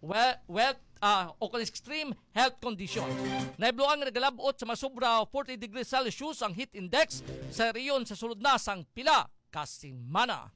o extreme health conditions. Naibluan nga nagalabot sa masubra 40 degrees Celsius ang heat index sa reyon sa sulod na sang pila ka semana.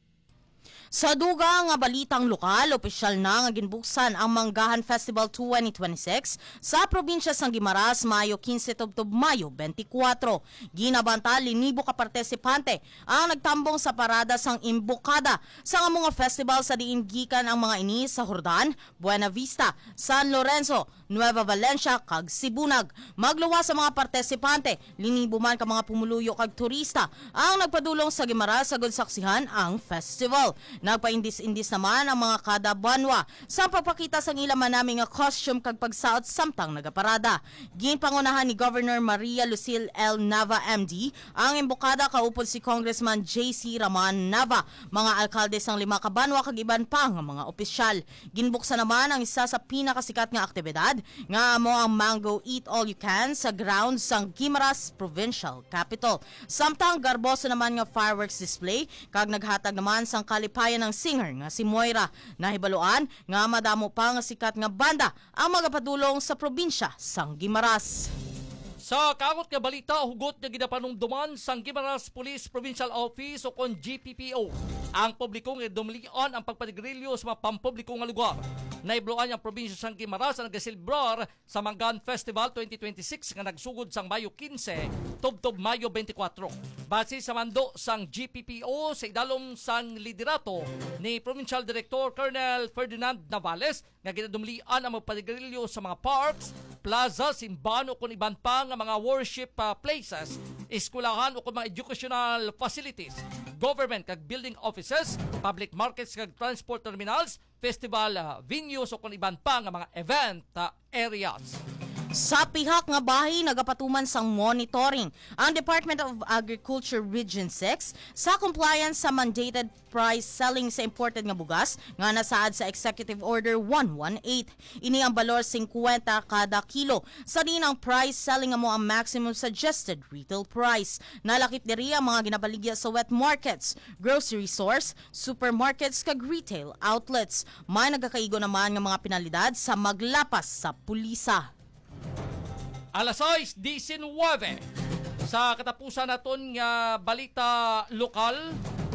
Sa duga nga balitang lokal, opisyal na nga ginbuksan ang Manggahan Festival 2026 sa probinsya sang Guimaras, Mayo 15 tubtob Mayo 24. Ginabanta 1,000 ka partisipante ang nagtambong sa parada sang imbokada sa nga mga festival sa diin gikan ang mga ini sa Jordan, Buena Vista, San Lorenzo, Nueva Valencia kag Sibunag. Magluwa sa mga partisipante, 1,000 man ka mga pumuluyo kag turista ang nagpadulong sa Guimaras sa saksihan ang festival. Nagpaindis-indis naman ang mga kada banwa sa pagpakita sa ilaman namin nga costume kag pagsaot samtang nagaparada. Ginpangunahan ni Governor Maria Lucille L. Nava MD ang imbokada kaupod si Congressman J.C. Raman Nava, mga alkalde sang 5 ka banwa kag iban pa nga mga opisyal. Ginbuksan naman ang isa sa pinakasikat nga aktibidad nga amo ang Mango Eat All You Can sa grounds sang Guimaras Provincial Capital. Samtang garboso naman nga fireworks display kag naghatag naman sang kalipayan ng singer nga si Moira. Nahibaluan nga madamo pa nga sikat nga banda ang magapadulong sa probinsya sang Guimaras. Sa kaangot nga balita, hugot nga ginapanungduman sang Guimaras Police Provincial Office o kon GPPO ang publiko nga dumlian ang pagpatigrilyo sa mga pampubliko nga lugar. Naibloan ang probinsya sang Guimaras ang nagasilbrar sa Manggahan Festival 2026 nga nagsugod sang Mayo 15 tubtob Mayo 24. Base sa mando sang GPPO sa idalom sang liderato ni Provincial Director Colonel Ferdinand Navales nga ginadumlian ang magpatigrilyo sa mga parks, plaza, simbahan o kung iban pa nga mga worship places, eskwelahan o kung mga educational facilities, government kag building offices, public markets kag transport terminals, festival venues o kung iban pa nga mga event areas. Sa pihak nga bahay nagapatuman sang monitoring ang Department of Agriculture Region 6 sa compliance sa mandated price selling sa imported nga bugas nga nasaad sa Executive Order 118. Ini ang balor 50 kada kilo. Sa din ang price selling mo ang maximum suggested retail price. Nalakip diri ang mga ginabaligya sa wet markets, grocery stores, supermarkets kag retail outlets. May nagakaigo naman nga mga penalidad sa maglapas sa pulisa. Alas 6:19 sa katapusan naton nga balita lokal,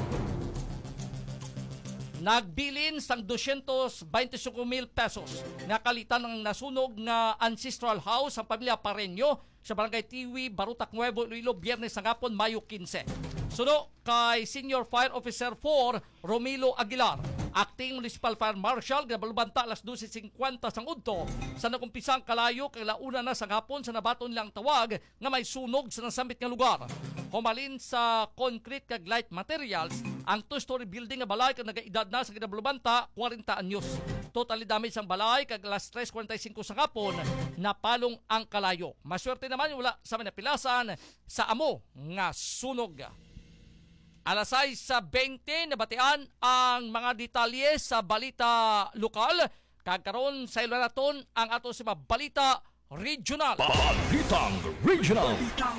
nagbilin sang 225,000 pesos nga kalitan ng nasunog nga ancestral house sa pamilya Pareño sa Barangay Tiwi, Barutak Nuevo, Iloilo, Biyernes ng hapon, Mayo 15. Suno kay Senior Fire Officer 4 Romilo Aguilar, Acting Municipal Fire Marshal, gabalubanta alas 12:50 sang udto sa nakumpisang kalayo kay launa na sa hapon sa nabaton lang tawag nga may sunog sa nasambit nga lugar. Humalin sa concrete kag light materials ang two-story building nga balay kag nagaedad na sa ginabalubanta 40 anyos. Totally damage ang balay kag alas 3:45 sa hapon napalong ang kalayo. Maswerte naman wala sa manapilasan sa amo nga sunog. Alas 6:20 nabatian ang mga detalye sa balita lokal. Kagkaroon sa ilaraton ang ato si balita regional. Balitang regional.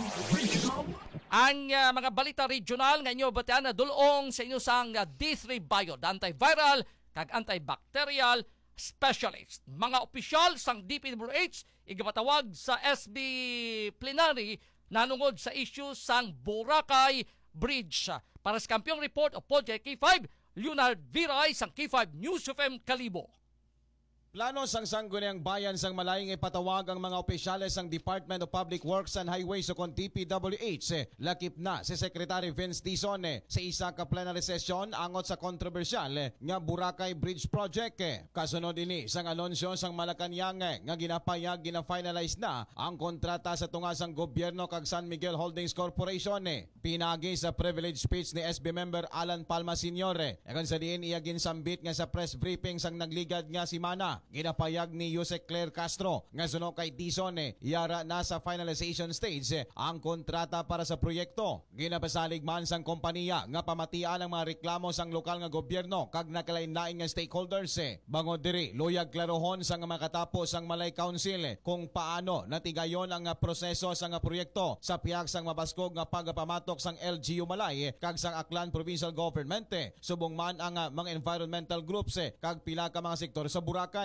Ang mga balita regional nga inyo batian na dulong sa inyo sang D3 Bio, antiviral kag antibacterial specialist. Mga opisyal sang DPWH igapatawag sa SB plenary nanungod sa issue sang Boracay Bridge. Para sa Kampiong Report o Podcast K5, Leonard Viray sang K5 News of M Kalibo. Plano sang Sangguniang Bayan sang Malayong ipatawag ang mga opisyales sang Department of Public Works and Highways o kon DPWH. Lakip na si Secretary Vince Dizon sa isa ka plenary session angot sa kontrobersyal nga Boracay Bridge Project. Kasunod ini sang anunsyo sang Malacañang nga ginapayag gina-finalize na ang kontrata sa tunga sang gobyerno kag San Miguel Holdings Corporation. Pinagi sa privilege speech ni SB member Alan Palma Sr. Akan sa diin iya ginsambit nga sa press briefing sang nagligad nga si Mana. Ginapayag ni Jose Claire Castro nga suno kay Dizon yara na sa finalization stage ang kontrata para sa proyekto. Ginapasalig man sang kompanya nga pamatian ang mga reklamo sang lokal nga gobyerno kag nakalain-lain nga stakeholders. Bangod diri luyag klarohon sang makatapos ang Malay Council kung paano natigayon ang proseso sang proyekto sa pihak sang mabaskog nga pagpamatok sang LGU Malay kag sang Aklan Provincial Government. Subong man ang mga environmental groups kag pila ka mga sektor sa Boracay.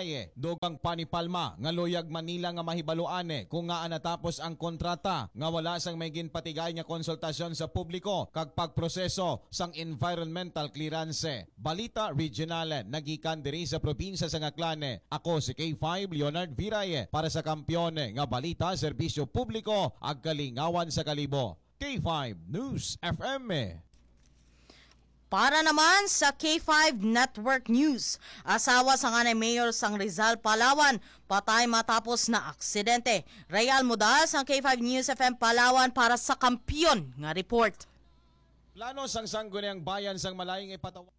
Viray dugang panipalma nga luyag Manila nga mahibaluan kung nga natapos ang kontrata nga wala sang may ginpatigay nga konsultasyon sa publiko kag pagproseso sang environmental clearance. Balita Regional nagikan diri sa probinsya sa Ngaklan. Ako si K5 Leonard Viray para sa kampyon nga balita serbisyo publiko ag kalingawan sa kalibo. K5 News FM. Para naman sa K5 Network News, asawa sa kanay Mayor sang Rizal, Palawan, patay matapos na aksidente. Real Mudal sang K5 News FM Palawan para sa kampiyon nga report. Plano sang sangguniang bayan sang malayong ipatawa.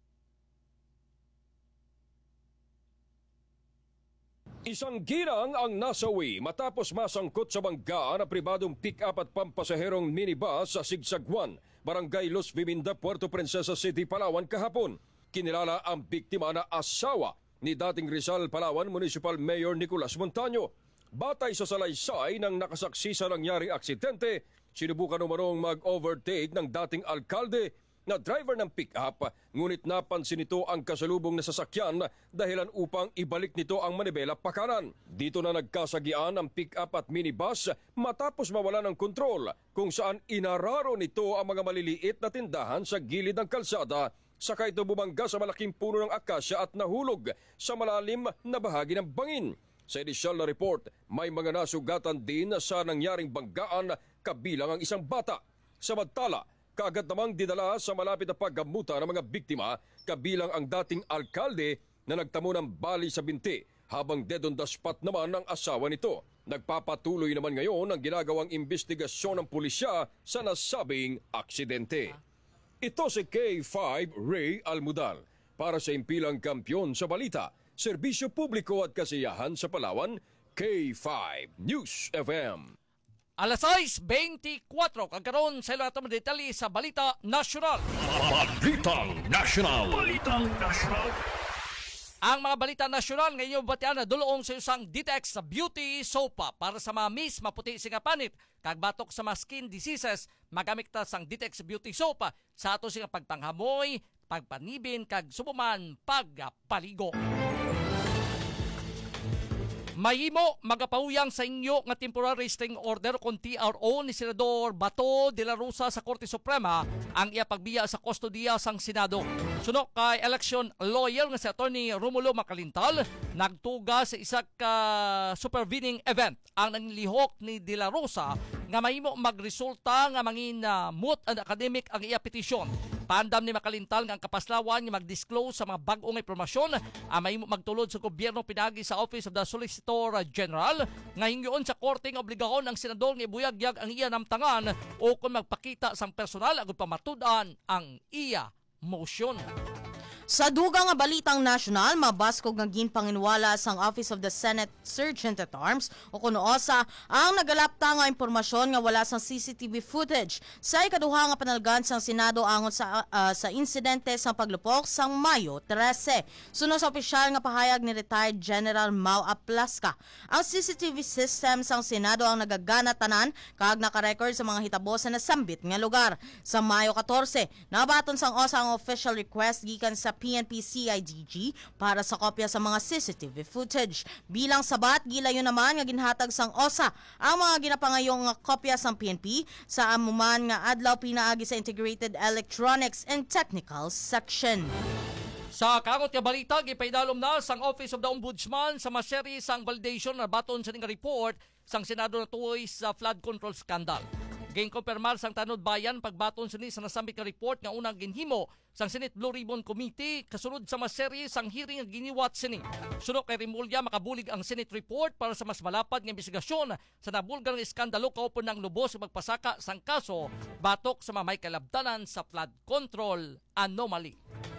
Isang girang ang nasawi matapos masangkot sa bangga na pribadong pick-up at pampasaherong minibus sa Sigsag 1, Barangay Los Biminda, Puerto Princesa City, Palawan kahapon. Kinilala ang biktima na asawa ni dating Rizal, Palawan Municipal Mayor Nicolas Montaño. Batay sa salaysay ng nakasaksi sa nangyaring aksidente, sinubukan umanong mag-overtake ng dating alkalde na driver ng pick-up, ngunit napansin nito ang kasalubong na sasakyan dahilan upang ibalik nito ang manibela pakanan. Dito na nagkasagian ang pick-up at minibus matapos mawala ng kontrol kung saan inararo nito ang mga maliliit na tindahan sa gilid ng kalsada, saka ito bumangga sa malaking puno ng akasya at nahulog sa malalim na bahagi ng bangin. Sa inisyal na report, may mga nasugatan din sa nangyaring banggaan kabilang ang isang bata. Samantala, kaagad namang dinala sa malapit na paggamutan ng mga biktima kabilang ang dating alkalde na nagtamo ng bali sa binti habang dead on the spot naman ang asawa nito. Nagpapatuloy naman ngayon ang ginagawang investigasyon ng pulisya sa nasabing aksidente. Ito si K5 Ray Almudal para sa Impilang Kampyon sa Balita, Serbisyo Publiko at Kasiyahan sa Palawan, K5 News FM. Alas 6:24 kagkaroon sa ilang atong detalye sa Balita Nasyonal. Balitang National. Ang mga balita nasyonal ngayon batian na dulong sa isang Ditex sa beauty soap para sa mga miss maputi singapanit kag batok sa mga skin diseases magamit ta sang Ditex beauty soap sa ato sing pagpanghamoy, pagpanibin kag subuman pagpaligo. Mahimo magapahuyang sa inyo nga temporary restraining order kung TRO ni Senador Bato de la Rosa sa Korte Suprema ang iya pagbiya sa kustodiya sang Senado. Sunok kay election lawyer nga si Attorney Romulo Macalintal, nagtuga sa isa ka supervening event ang nanglihok ni de la Rosa nga mahimo magresulta nga mangin moot and academic ang iya petisyon. Pandam ni Macalintal nga ang kapaslawan nga mag-disclose sa mga bag-ong impormasyon ang mahimo magtulod sa gobyerno pinagi sa Office of the Solicitor General nga hingyoon sa korte nga obligahon ang senador nga ibuyagyag ang iya namtangan o kung magpakita sang personal agud pamatud-an ang iya motion. Sa dugang nga balitang nasyonal, mabaskog nga ginpanginwala sang Office of the Senate Sergeant at Arms o kuno OSA ang nagalapta nga impormasyon nga wala sang CCTV footage sa ikaduha nga panalgan sang Senado angon sa insidente sang paglupok sang Mayo 13. Suno sa opisyal nga pahayag ni retired General Mau Aplaska, ang CCTV system sang Senado ang nagagana tanan kag naka-record sa mga hitabo sa nasambit nga lugar. Sa Mayo 14, nabaton sang OSA ang official request gikan sa PNP-CIDG para sa kopya sa mga CCTV footage. Bilang sabat, gilayon naman nga ginhatag sang OSA ang mga ginapangayong nga kopya sang PNP sa amuman nga adlaw pinaagi sa Integrated Electronics and Technical Section. Sa kagot nga balita, gipaidalom na sang Office of the Ombudsman sa maseri sang validation na baton sa nga report sang Senado na tuoy sa flood control scandal. Ginkonpermar sang Tanod Bayan pagbaton sini sa nasambit nga report nga unang ginhimo sang Senate Blue Ribbon Committee kasunod sa maseri sang hearing nga giniwat sini. Sunod kay Rimulya makabulig ang Senate report para sa mas malapad nga investigasyon sa nabulgar nga iskandalo kaupon ng lubos sa magpasaka sang kaso batok sa mga may kalabtanan sa flood control anomaly.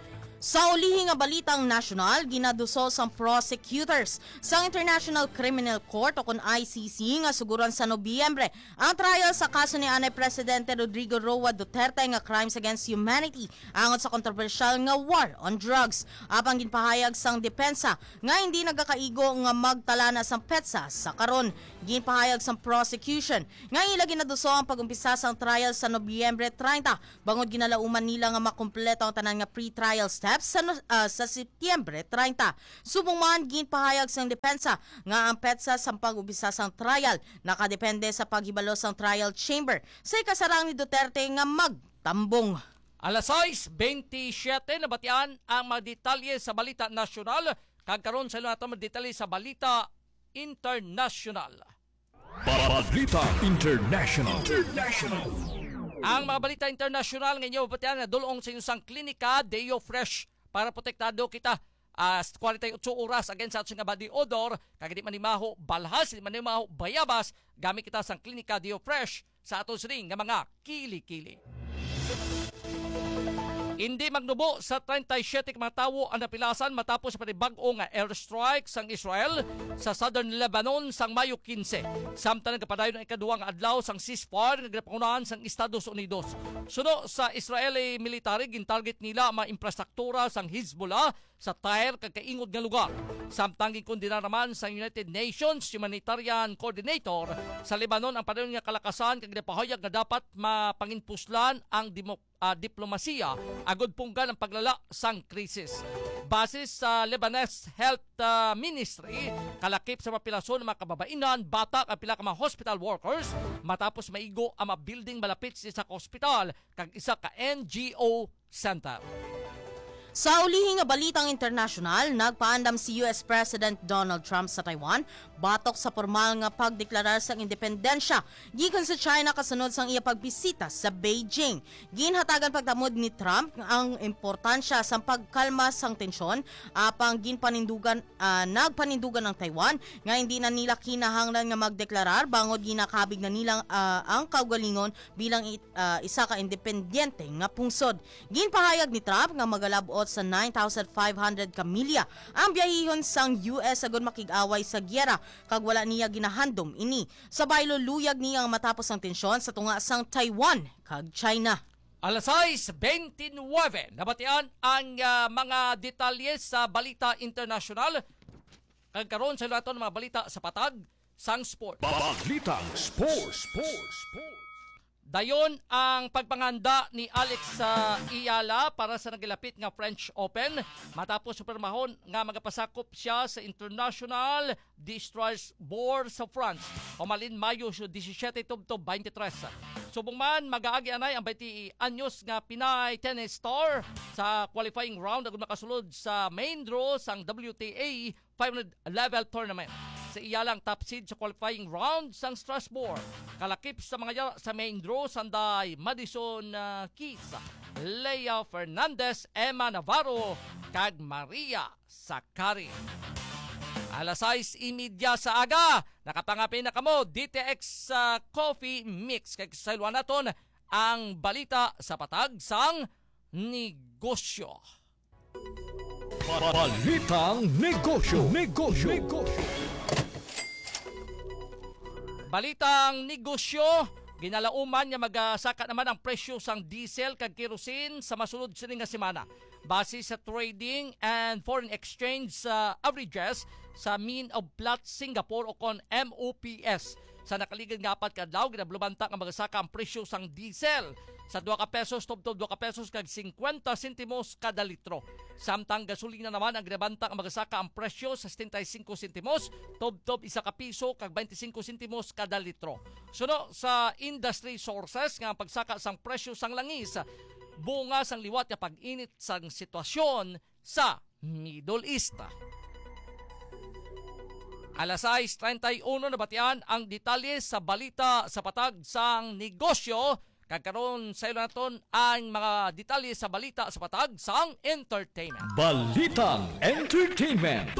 Sa ulihing nga balitang nasyonal, ginaduso sang prosecutors sa International Criminal Court o kun ICC nga suguran sa Nobyembre ang trial sa kaso ni Anay Presidente Rodrigo Roa Duterte nga crimes against humanity angon sa kontrobersyal nga war on drugs. Apang ginpahayag sang depensa nga hindi nagakaigo nga magtala na sang petsa sa karon. Ginpahayag sang prosecution nga ila ginaduso ang pagumpisa sang trial sa Nobyembre 30 bangod ginalauman nila nga makumpleto ang tanan nga pre-trial steps CEP sa Setyembre 30. Subong man ginpahayag sang depensa nga ang petsa sa pag-ubisa sang trial nakadepende sa paghibalo sang trial chamber sa ikasarang ni Duterte nga magtambong. Alas 6:27 nabatian ang mga detalye sa balita nasyonal. Kagkaroon sa ilo nato mga detalye sa balita international. Balita International. Ang mga balita international ngayon batian na dulong sa isang klinika Deo Fresh para protektado kita 48 oras against sa ating body odor kag di man maho balhas di man maho bayabas gamit kita sa klinika Deo Fresh sa aton sining nga mga kili-kili. Hindi magnubo sa 37 mga tawo ang napilasan matapos sa panibag-o nga airstrike sang Israel sa Southern Lebanon sang Mayo 15. Samtang nagapadayon ang ikaduhang adlaw sang ceasefire nga ginapangunahan sang Estados Unidos. Suno sa Israeli military gintarget nila ang mga infrastruktura sang Hezbollah sa Tyre kag kaingod nga lugar. Samtang gikondena naman sa United Nations Humanitarian Coordinator sa Lebanon ang padayon nga kalakasan kag gipahayag nga dapat mapanginpuslan ang diplomasiya agod punggan ang paglala sang krisis. Base sa Lebanese Health Ministry, kalakip sa papilasyon ng mga kababainan, bata at pila ka mga hospital workers matapos maigo ang mga building malapit sa isa ka hospital kag isa ka NGO center. Sa ulihing nga balitang internasyonal, nagpaandam si US President Donald Trump sa Taiwan batok sa formal nga pagdeklarar sang independensya gikan sa China kasunod sang iya pagbisita sa Beijing. Ginhatagan pagtamod ni Trump ang importansya sang pagkalma sang tensyon apang nagpanindugan ang Taiwan nga hindi na nila kinahanglan nga magdeklarar bangod ginakabig na nilang ang kaugalingon bilang isa ka independyente nga pungsod. Ginpahayag ni Trump nga magalabot sa 9,500 kamilya ang biyahihon sang US agud makig-away sa gyera kag wala niya ginahandom ini. Sabay luluyag niya ang matapos ang tensyon sa tunga sang Taiwan kag China. Alas 6:29 nabatian ang mga detalye sa balita international. Kagkaroon sa lahat ng mga balita sa patag sang sport. Balitang Sports. Dayon ang pagpanganda ni Alex Iyala para sa nagilapit nga French Open matapos supermahon nga magapasakop siya sa International Destroyers Board sa France. Humalin Mayo 17 tubto 23. Subong man mag-aagi anay ang 20 anyos nga Pinay tennis star sa qualifying round agud makasulod sa main draw sang WTA 500 level tournament. Sa iyalang top seed sa qualifying round sang Strasbourg. Kalakip sa mga sa main draw sanday Madison Keys, Leia Fernandez, Emma Navarro kag Maria Sakkari. Alas 6:30 sa aga, nakapangapin na kamo DTX Coffee Mix kay sailwan naton ang balita sa patag sang negosyo. Balitang negosyo. Balitang negosyo, ginalauman nga magasaka naman ang presyo sang diesel kag kerosene sa masunod sini nga semana. Base sa trading and foreign exchange averages sa Mean of Platts Singapore o kon MOPS. Sa nakaligid nga 4 ka adlaw ginablubanta nga magasaka ang presyo sang diesel sa 2 ka pesos tubtob 2 ka pesos kag 50 sentimos kada litro. Samtang gasolina naman ang ginabanta ang magasaka ang presyo sa 75 sentimos tubtob 1 ka piso kag 25 sentimos kada litro. Suno sa industry sources nga ang pagsaka sang presyo sang langis bunga sang liwat nga pag-init sang sitwasyon sa Middle East. Alas 6:31 nabatian ang detalye sa balita sa patag sang negosyo. Kagkaroon sa ilo naton ang mga detalye sa balita sa patag sang entertainment. Balitang Entertainment.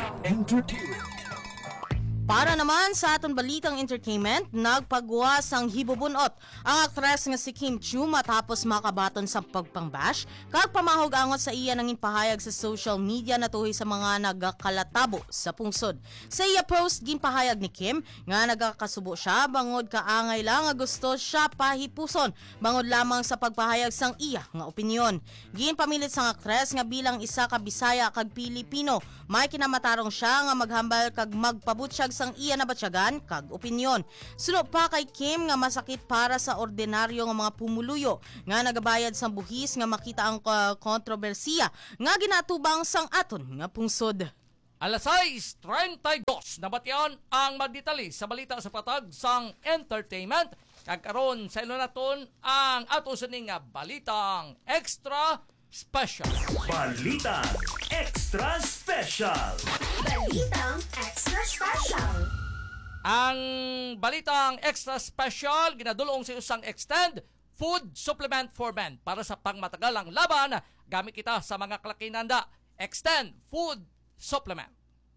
Para naman sa aton balitang entertainment, nagpagwas ang hibubunot ang aktres nga si Kim Chiu matapos makabaton sa pagpangbash kag pamahog angot sa iya nangin pahayag sa social media natuhi sa mga nagakalatabo sa pungsod. Sa iya post ginpahayag ni Kim nga nagakasubo siya bangod kaangay lang nga gusto siya pahipuson bangod lamang sa pagpahayag sang iya nga opinyon. Ginpamilit sang aktres nga bilang isa ka Bisaya kag Pilipino, may kinamatarong siya nga maghambal kag magpabutyag sang iya na batsyagan kag opinyon. Suno pa kay Kim nga masakit para sa ordinaryo nga mga pumuluyo nga nagabayad sang buhis nga makita ang kontrobersiya nga ginatubang sang aton nga pungsod. Alas 6:32 nabatian ang magditali sa balita sa patag sang entertainment. Kagkaroon sa ilo naton ang ato sa nga balitang extra special. Balitang Extra Special. Balitang Extra Special. Ang balitang extra special ginadulong sa usang extend food supplement for men para sa pangmatagalang laban gamit kita sa mga kalakinanda. Extend food supplement.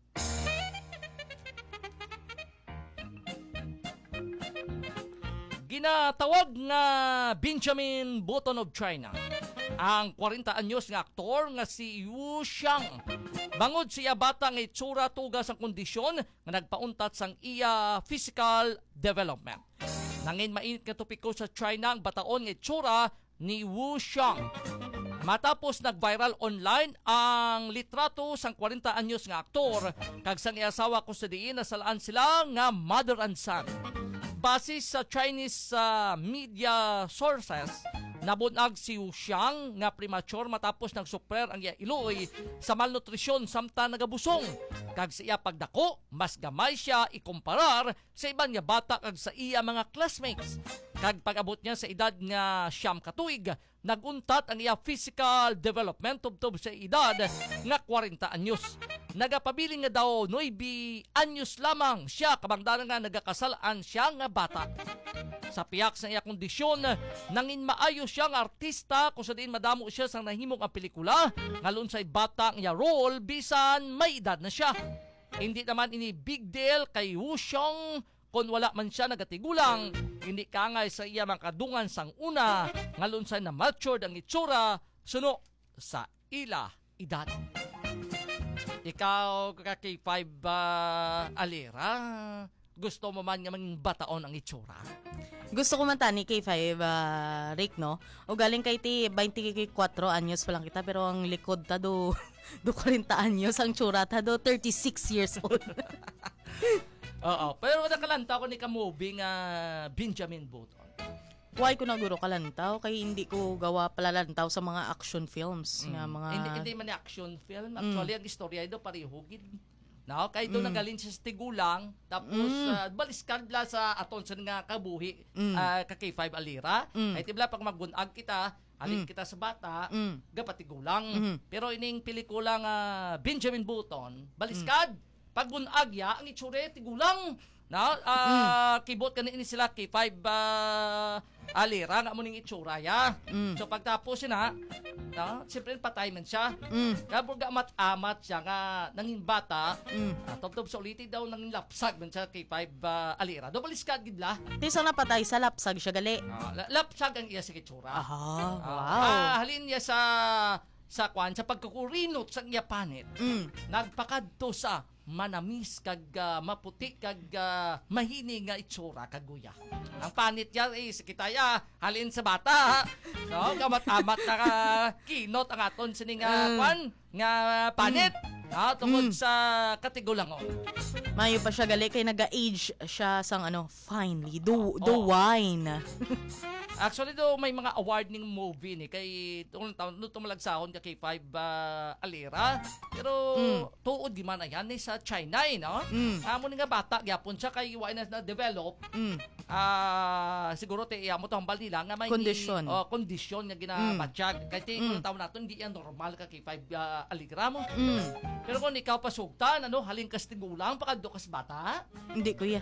Ginatawag nga Benjamin Button of China ang 40 anyos nga aktor nga si Yu Xiang. Bangod siya bata nga itsura tuga sa kondisyon nga nagpauntat sang iya physical development. Nangin mainit nga topiko sa China ang bataon nga itsura ni Yu Xiang. Matapos nag-viral online ang litrato sang 40 anyos nga aktor kag sang iya asawa ko sa diin nasalaan sila nga mother and son. Base sa Chinese media sources, nabunag si Yu Xiang nga premature matapos nagsuprer ang iya iloy sa malnutrisyon samtang nagabusong. Kag sa iya pagdako, mas gamay siya ikumparar sa ibang nga bata kag sa iya mga classmates. Kag pag-abot niya sa edad nga 9 katuig, naguntat ang iya physical development tubtob sa edad nga 40 anyos. Nagapabiling nga daw 9 anyos lamang siya kabangdanan nga nagakasalaan siya nga bata. Sa piyak sa iya kondisyon, nangin maayo siya nga artista kung sa diin madamo siya sa nahimong ang pelikula ngalun sa bata nga role bisan may edad na siya. Hindi naman ini big deal kay Yu Xiang kung wala man siya nagatigulang, hindi kangay sa iya makadungan sang una ngalun sa na matured ang itsura suno sa ila edad. Ikaw K5 Alira, gusto mo man nga maging bataon ang itsura? Gusto ko man tani kay 5 Rick no. O galing kay ti 24 anyos pa lang kita pero ang likod ta do 40 anyos ang tsura ta do 36 years old. Oo, pero nakalanta ko ni ka-movie nga Benjamin Button. Why ko na guro kalantaw kay hindi ko gawa palalantaw sa mga action films nga mga Hindi man ni action film. Actually, ang istorya ito pareho gid. No, kay do nagalin siya sa tigulang tapos baliskad bla sa aton sa nga kabuhi ka K5 Alira. Ay tibla pag magunag kita, alin kita sa bata, gapatigulang. Pero ining pelikula nga Benjamin Button, baliskad pagunag ya ang itsure tigulang. Na kibot kanini sila K5 Alira nga mo ning itsura ya. So pagtapos na, siyempre patay man siya. Kapag amat-amat siya nga nanging bata, top-top sa ulitin daw nanging lapsag man siya K5 Alira. Do baliskad gid la. Ti sa napatay sa lapsag siya gali. Lapsag ang iya sa itsura. Wow. Halin niya sa kwan sa pagkukurinot sa iya panit. Nagpakadto sa manamis kag maputi kag mahini nga itsura kaguya. Ang panit niya is kitaya halin sa bata. No, gamat-amat na kinot ang aton sining kwan nga panit. Tungod sa katigulangon. Mayo pa siya gali kay naga-age siya sang finely do wine. Actually do may mga award ning movie ni kay tumalagsahon ka kay 5 Alira. Pero tuod di man ayan sa China no. Amo ni nga bata gyapon siya kay wa na develop. Siguro te amo to hambal nila nga may kondisyon nga ginabatsyag kay ti kung taon naton hindi yan normal ka kay 5 Alira mo. Pero kung ikaw pasugtan halin kas tigulang pakadto kas bata. Hindi kuya.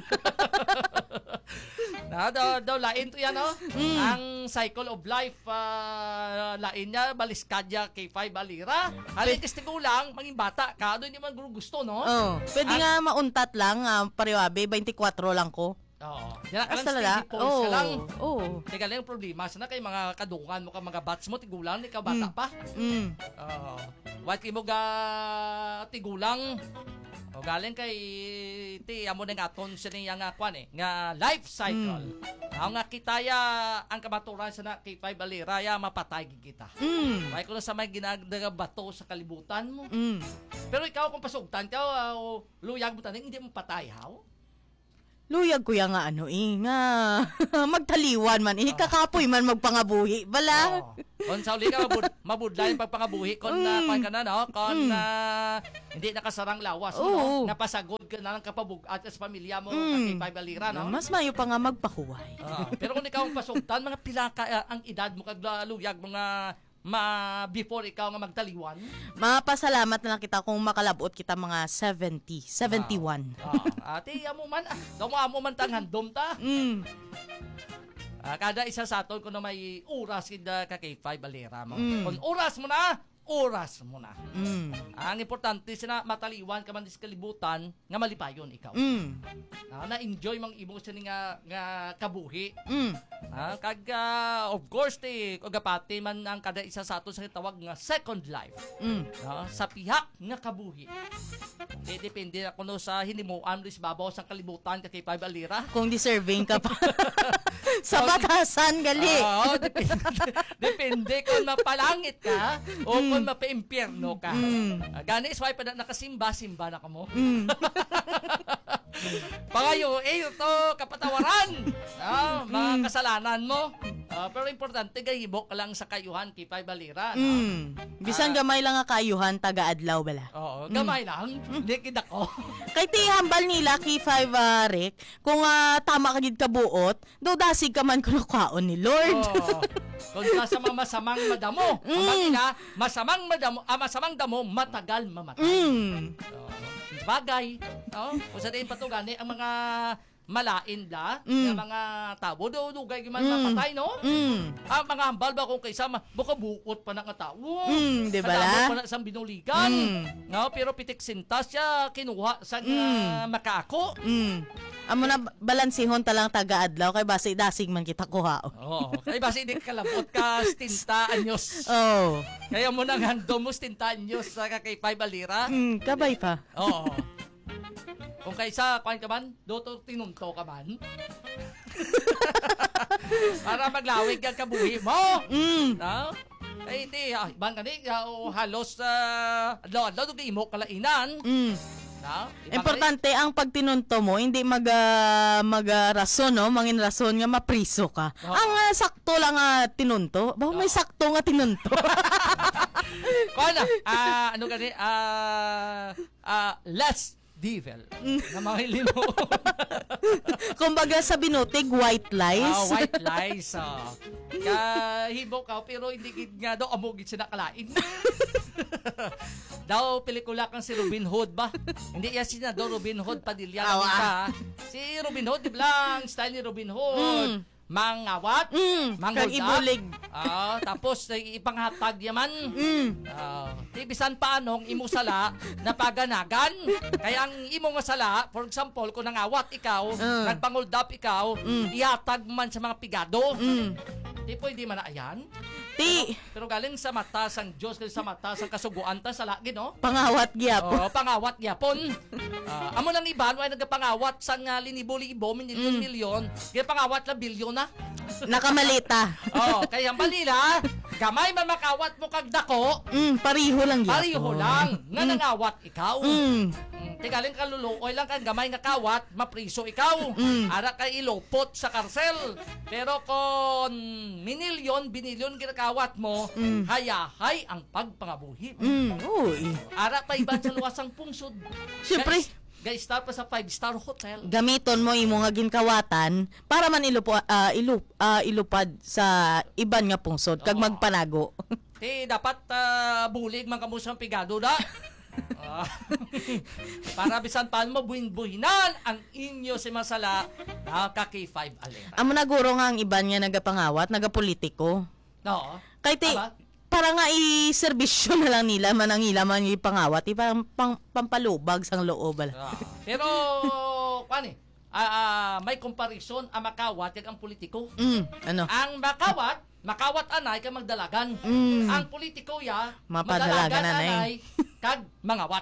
Daw lain to yan ang cycle of life lain niya baliskadya kay 5 Alira. Halin kas tigulang manging bata ka do hindi man gusto no. Pwede nga mauntat lang pariwabe 24 lang ko. Oo. Yan ka lang talaga? steady pulse ka lang. Oo. Teka lang yung problema. Sana kay mga kadungan mo ka mga bats mo, tigulang, ikaw bata pa. Oo. White kay mo ga tigulang. O galing kay ti amo na nga ton siya nga kwan nga life cycle. Ang nga kitaya ang kamaturan sa na kay 5 alira ya mapatay kita. May ko na sa may ginagdaga bato sa kalibutan mo. Pero ikaw kung pasugtan ka luyag mo taning hindi mo patay haw. Luyag ko ya nga nga magtaliwan man, kakapoy man magpangabuhi, bala. Kung sa uli ka, mabudla yung pagpangabuhi. Kung kung ka na, no? Kung hindi nakasarang lawas, no? Napasagod ka na ng kapabugat sa pamilya mo, kay 5 alira, no? Mas mayo pa nga magpahuway. Pero kung ikaw ang pasugtan, mga pila ka ang edad mo, kag luyag, mga before ikaw nga magtaliwan. Mapasalamat na lang kita kung makalabot kita mga 70, 71. Ate, amo man, amo man tang handom ta. Kada isa sa aton kung na may oras kita kay 5 alira mo. Kung oras mo na. Ang importante sina mataliwan ka man sa kalibutan nga malipayon ikaw. Na-enjoy mang imo sa nga kabuhi. Kag of course kagapati man ang kada isa sa aton sa tawag nga second life. Sa pihak nga kabuhi. Depende na kuno sa hinimuan ris babaw sa kalibutan kay 5 alira. Kung deserving ka pa. Sa batasan gali. Depende kung mapalangit ka o kung mapa-impyerno ka. Gani is why pa nakasimba-simba na ka mo. Pangayo, ito kapatawaran. Mga kasalanan mo. Pero importante, gahibok ka lang sa kayuhan kay 5 alira. Bisan gamay lang nga kayuhan, taga-adlaw bala. Oo, gamay lang. Hindi kita ko. Kay ti hambal nila kay 5 Rick, kung tama ka gid kabuot, do dasig ka man kuno kaon ni Lord. Kung sa mga masamang madamo, masamang damo matagal mamatay. Bagay, kung sa din patugani ang mga malain da, ng mga tabo do dugay man mapatay no. Ang mga hambal ba kung kaysa buka bukot pa na nga tawo. Di ba la? Pa na sa binuligan. No, pero pitik sintas siya kinuha sa makaako. Amo na balansihon talang taga-adlaw kay base dasig man kita kuha. Kay base di kalabot ka stinta anyos. Kaya mo nang handom mo stinta anyos sa kay 5 alira. Kabay pa. Kung kaysa, kuhan ka man, doto tinunto ka man. Para maglawig ka kabuhi mo. No? Ay, iti, ibang gani, halos, adlaw-adlaw, imo kalainan. No? Importante ang pagtinunto mo, hindi mag-rason, no? Mangin rason nga mapriso ka. Ang sakto lang tinunto, may sakto nga tinunto. Kuhan na, ano gani, less devil. Na mga ilino. Kumbaga sa binutig, white lies. White lies. Kahibo ka, pero hindi nga daw amugit siya nakalain. Daw pelikula kang si Robin Hood ba? Hindi yan siya daw Robin Hood Padilla. Si Robin Hood, di ba? Ang style ni Robin Hood. Mangawat, ibulig. Tapos ipanghatag yaman. Ibisan paanong imo sala na paganagan. Kaya ang imo nga sala, for example, kung nangawat ikaw, nagpangold up ikaw, ihatag man sa mga pigado. Di pwede man na ayan. Pero galing sa mata sang Diyos, galing sa mata sang kasuguan ta sa lagi, no? Pangawat gyapon. Pangawat gyapon. Amo lang iban, ay nagpangawat sang linibo-libo, milyon-milyon, kaya pangawat la bilyon na. Nakamalita. Kaya Manila, gamay man makawat mo kag dako. Pariho lang gyapon. Pariho lang, nga nangawat ikaw. Tigaling kaluluoy lang kang gamay nga kawat, mapriso ikaw. Ara kay ilopot sa karsel. Pero kung binilyon ginakawat mo, hayahay ang pagpangabuhi. Ara pa iban sa luwasang pungsod. Siyempre. Guys, start pa sa 5-star hotel. Gamiton mo imo nga ginkawatan para man ilupad sa iban nga pungsod kag magpanago. Dapat bulig man kamo sa pigado na. Para bisan paan mo buhin-buhinan ang inyo si masala kaki 5 alera. Amo na guro nga ang iban nga nagapangawa't nagapolitiko. Kay para nga i-serbisyo na lang nila manangila man yung pangawat parang pampalubag sang loob. Pero may comparison ang makawat kag ang politiko. Ano? Ang makawat makawat anay kay magdalagan. Ang politiko ya Mapadalagan anay. kag mangawat.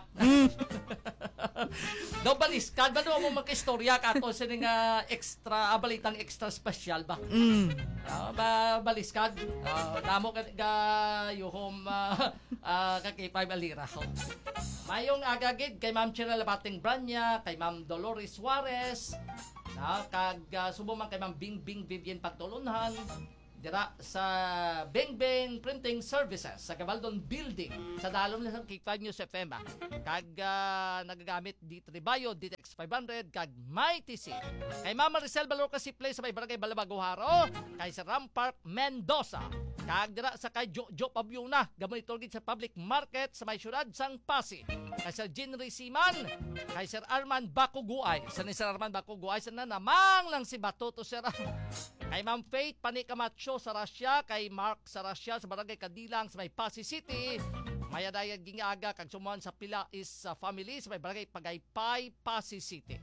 Do balis kad ba mo magkaistorya ka ato sa nga extra balitang extra special ba? Balis kad namo ka yuhom kay K5 Alira. Mayong agagid kay Ma'am Cheryl Bating Branya, kay Ma'am Dolores Suarez, kag subo man kay Ma'am Bingbing Vivian Pagtulunhan, dira sa Bengbeng Printing Services sa Gabaldon Building sa dalom ng K5 News FM. Kag nagagamit D3 Bio, DTX 500, kag MyTC. Kay Ma'am Maricel Balorca Sipley sa may barangay Balabaguharo, kay Sir Rampark Mendoza. Kag dira sa kay Jojo Pabiuna, gamon itulgid sa public market sa may syudad sang Pasig. Kay Sir Jinry Siman, kay Sir Arman Bakuguay. Sa ni Sir Arman Bakuguay sa na namang lang si Batuto Sir. Kay Ma'am Faith Panikamacho sa Russia, kay Mark sa Russia sa barangay Kadilang sa may Pasig City. Maya dayag gingaga kag sumuan sa Pila is family sa may barangay Pagaypay, Pasig City.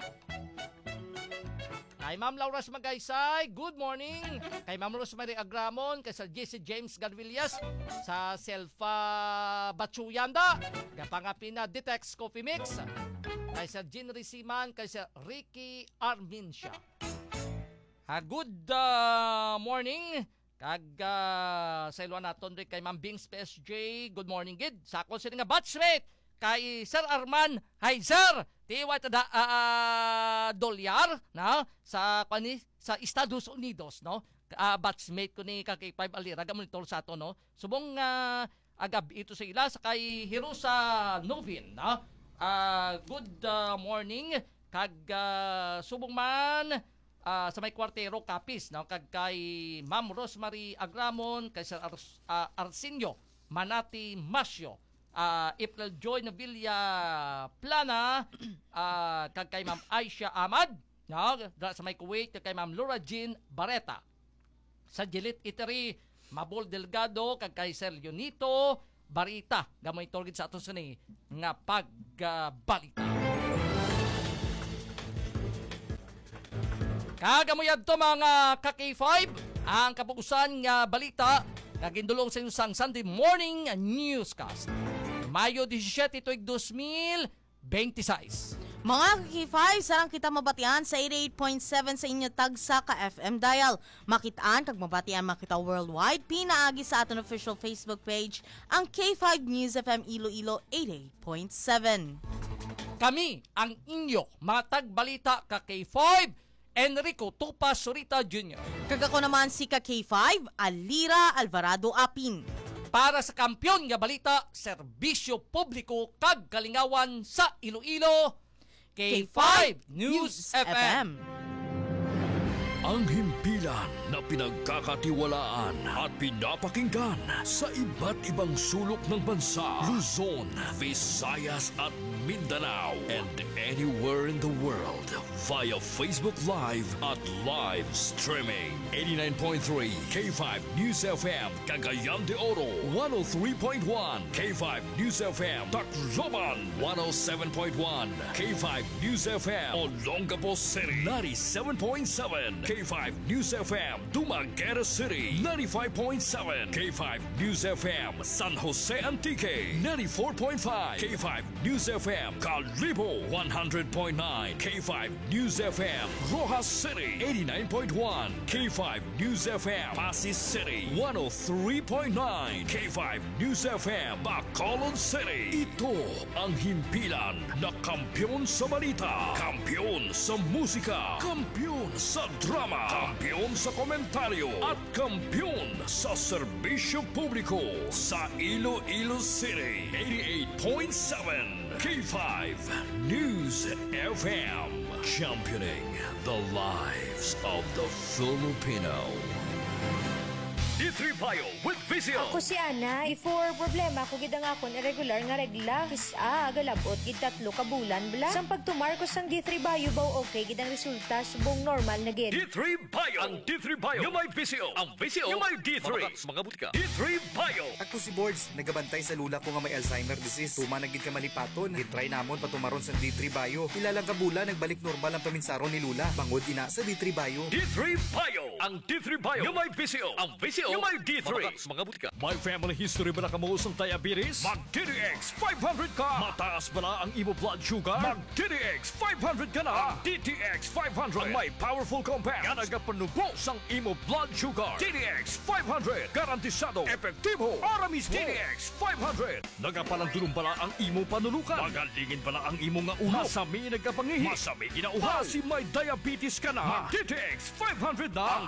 Kay Ma'am Laura Magaysay, good morning. Kay Ma'am Rosemary Agramon, kay Sir Jesse James Garvillas sa Selfa Bachuyanda, kapangapina Ditex Coffee Mix, kay Sir Jinry Siman, kay Sir Ricky Armincia. Good morning. Kag sa iluan naton rin kay Ma'am Bings PSJ, good morning gid. Sa ako sila nga batchmate kay Sir Arman. Hi sir, tiwa tada dolyar na sa Estados Unidos, no? Batchmate ko ni K5 Alira, gamonitor sa ato, no? Subong agab ito sa ila sa kay Hirosa Novin, no? Good morning kag subong man sa may kwartero Kapis, no? Kag kay Ma'am Rosemary Agramon, kay Sir Arsenio Manati Masio, April Joy Navilla Plana, kag kay Ma'am Aisha Ahmad, no? Sa may Kuwait, kag kay Ma'am Laura Jean Barreta. Sa Gilit Iteri, Mabol Delgado, kag kay Sir Leonito Barita, gamay torgid sa aton sini nga pagbalita. Kagamuyad to mga ka-K5, ang kapukusan nga balita na gindulong sa isang Sunday morning newscast. Mayo 17, 2026. Mga K5, sarang kita mabatian sa 88.7 sa inyo tagsa ka FM dial. Makitaan kag mabatian makita worldwide, pinaagi sa aton official Facebook page, ang K5 News FM Iloilo 88.7. Kami ang inyo mga tagbalita ka K5, Enrico Tupa Surita Jr. Kag ako naman si ka K5, Alira Alvarado Apin. Para sa kampyon nga balita, serbisyo publiko kag kalingawan sa Iloilo, K5 News FM. Ang himpilan na pinagkakatiwalaan at pinapakinggan sa iba't ibang sulok ng bansa, Luzon, Visayas at Mindanao, and anywhere in the world via Facebook Live at live streaming. 89.3 K5 News FM, Cagayan de Oro, 103.1 K5 News FM, Tacloban, 107.1 K5 News FM, Olongapo City, 97.7 K5 News FM, Dumaguete City, 95.7 K5 News FM, San Jose Antique, 94.5 K5 News FM, Calibo, 100.9 K5 News FM, Rojas City, 89.1 K5 News FM, Pasig City, 103.9 K5 News FM, Bacolod City. Ito ang himpilan na kampyon sa balita, kampyon sa musika, kampyon sa drama, kampyon sa komentaryo, at kampyon sa serbisyo publiko sa Iloilo City. 88.7 K5 News FM, championing the lives of the Filipino. D3 Bio with Vizio. Ako si Ana. Before problema ko gid ang akon irregular nga regla. Isa agalabot gid 3 ka bulan bla. Sang pagtumarkos sang D3 Bio baw okay gid ang resulta subong normal na gid. D3 Bio. Ang D3 Bio. Yung may Vizio. Ang Vizio. Yung may D3. Mga butika. D3 Bio. Ako si Boards, nagabantay sa lula ko nga may Alzheimer disease. Tuma na gid ka malipaton. Gitry namon patumaron sa D3 Bio. Ilang ka bulan nagbalik normal ang paminsaron ni lula. Bangod ina sa D3 Bio. D3 Bio. Ang D3 Bio. Yung may Vizio. Ang Vizio. Yung may D3 sa mga butika. May family history ba na kamuos ng diabetes? Mag DTX 500 ka! Mataas ba na ang imo blood sugar? Mag DTX 500 ka na! DTX 500 ang may powerful compound nga nagapanubos ang imo blood sugar. DTX 500 garantisado, epektibo, para mismo. DTX 500 nagapalandulong bala ang imo panulukan. Magalingin bala ang imo nga ulo. Masami nagapangihi. Masami ginauhaw. Si may diabetes ka na. DTX 500 na ang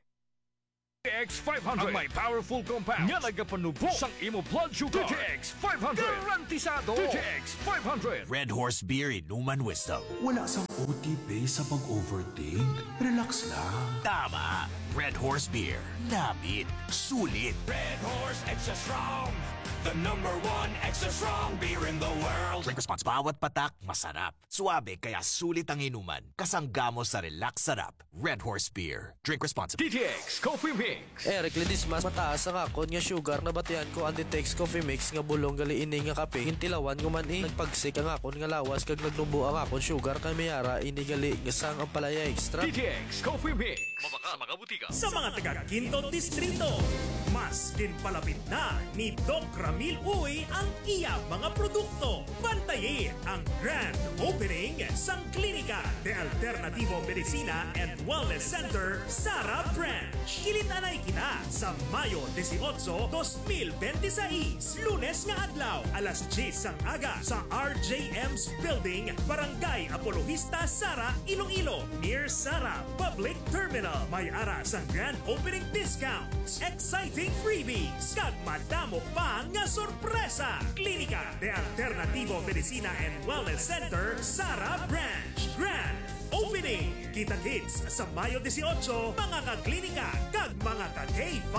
DTX 500 ang may powerful compound nga nagapanubos ang imo blood sugar. DTX 500 garantisado. DTX 500 Red Horse Beer Inuman Wisdom. Wala sang OTP sa pag-overthink. Relax lang. Tama. Red Horse Beer. Namit. Sulit. Red Horse Extra Strong, the #1 extra strong beer in the world. Drink response. Bawat patak, masarap. Suabe, kaya sulit ang inuman. Kasanggamo sa relax sarap. Red Horse Beer. Drink responsibly. DTX Coffee Mix. Eric Lidis mas mataas ang akon nga sugar na batian ko ang DTX Coffee Mix nga bulong gali ini nga kape. Hintilawan ko man nagpagsik ang akon nga lawas kag nagnumbo ang akon sugar kay mayara ini gali nga sang ang palaya extra. DTX Coffee Mix. Mabaka sa mga butika. Sa mga taga Quinto Distrito, mas dinpalapit na ni Doc Ramil Uy ang iya mga produkto. Bantayin ang grand opening sang Klinika de Alternativo Medicina and Wellness Center, Sara Branch. Kilitanay kita sa Mayo 18, 2026. Lunes nga adlaw, alas 10 sang aga sa RJM's Building, Barangay Apologista, Sara, Iloilo, near Sara Public Terminal. May ara sang grand opening discounts, exciting freebies, kag madamo pa nga sorpresa. Klinika de Alternativo Medicina and Wellness Center, Sara Branch. Grand Opening! Kita-kits sa Mayo 18, mga ka-klinika kag mga ka-K5.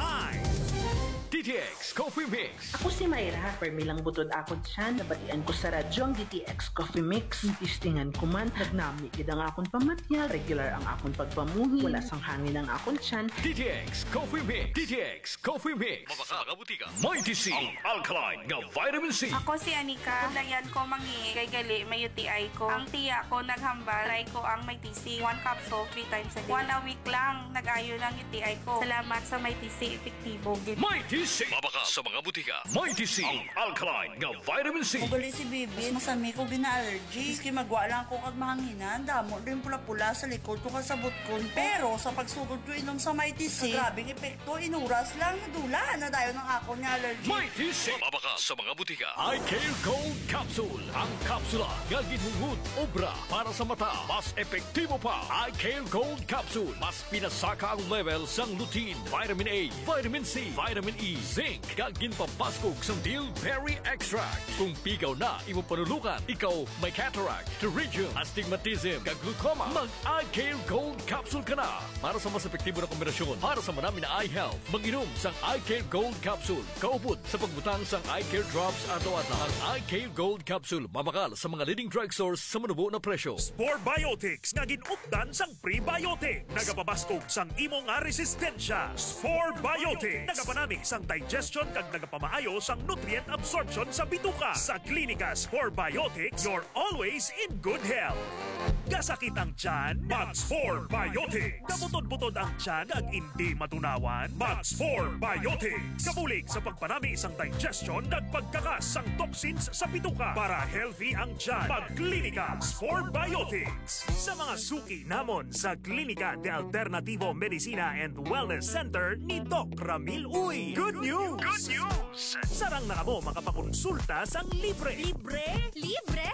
DTX Coffee Mix. Ako si Mayra, permilang butod akon siya, nabatian ko sa radyo ang DTX Coffee Mix. Tistingan ko man, nagnami gid ang akon pamatyal, regular ang akon pagpamuhi, wala sang hangin ang akon tiyan. DTX Coffee Mix. DTX Coffee Mix. Mabaka mga butika. Mighty C. Ang alkaline nga vitamin C. Ako si Anika, dayan ko mangi, kay gali may UTI ko. Ang tiya ko naghambal, try ko ang may TC, 1 capsule 3 times a day. 1 a week lang, nag-ayo ng UTI ko. Salamat sa may TC, epektibo. Mighty C. Mabaka sa mga butika. Mighty C. Ang alkaline nga vitamin C. Ugali si Bibi, masami ko gina-allergy. Iski magwa lang ko kag mahanginan, damo rin pula-pula sa likod ko kasabot ko. Pero sa pagsugod ko inom sa Mighty C, grabing epekto, inuras lang, nadula na dayo ng ako niya allergy. Mighty C. Mabaka sa mga butika. iCare Gold Capsule. Ang kapsula nga ginhungod obra para sa mata. Mas epektibo pa. iCare Gold Capsule. Mas pinasaka ang level sang lutein, vitamin A, vitamin C, vitamin E, zinc, kagin papaskog sang bilberry extract. Kung pigaw na imo panulukan, ikaw may cataract, pterygium, astigmatism, kag glaucoma, mag-iCare Gold Capsule ka na. Para sa mas epektibo na kombinasyon, para sa marami na eye health, mag-inom sang iCare Gold Capsule. Kaupod sa pagbutang sang iCare Drops ato-ata. Ang iCare Gold Capsule, mabakal sa mga leading drugstores sa manubo na presyo. Spore Biotics nga ginupdan sang prebiotic. Nagapabaskog sang imo nga resistensya. Spore Biotics. Nagapanami sang digestion kag nagapamaayo sang nutrient absorption sa bituka. Sa Klinika Spore Biotics, you're always in good health. Gasakit ang tiyan, mag-Spore Biotics. Kabutod-butod ang tiyan kag hindi matunawan, mag-Spore Biotics. Kabulig sa pagpanami sang digestion kag pagkakas sang toxins sa bituka. Para healthy ang tiyan, mag-Klinika Spore Biotics. Sa mga suki namon sa Klinika de Alternativo Medicina and Wellness Center ni Doc Ramil Uy. Good news! Good news! Sarang na mo makapakonsulta sang libre. Libre? Libre!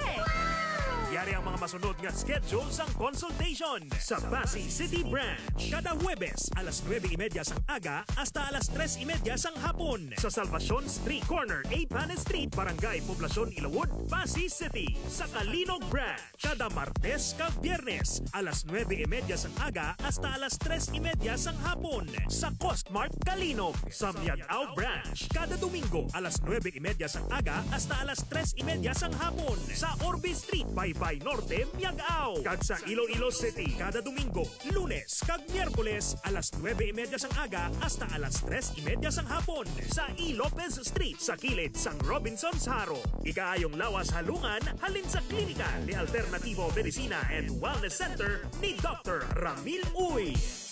Yari ang mga masunod nga schedule sang consultation sa Pasay City Branch. Kada Huwebes, alas 9:30 sang aga hasta alas 3:30 sang hapon. Sa Salvacion Street Corner, 8 Panes Street, Barangay Poblacion, Ilawod, Pasay City. Sa Kalinog Branch, kada Martes kag Biyernes, alas 9:30 sang aga hasta alas 3:30 sang hapon. Sa Costmart Kalinog. Sa Miagao Branch, kada Domingo, alas 9:30 sang aga hasta alas 3:30 sang hapon. Sa Orbe Street, Baybay Norte, Miagao. Kag sa Iloilo City, kada Domingo, Lunes kag Miyerkules, alas 9:30 sang aga hasta alas 3:30 sang hapon. Sa E. Lopez Street, sa kilid sang Robinson's Haro. Ikaayong lawas halungan, halin sa Klinika de Alternativo Medicina and Wellness Center ni Dr. Ramil Uy.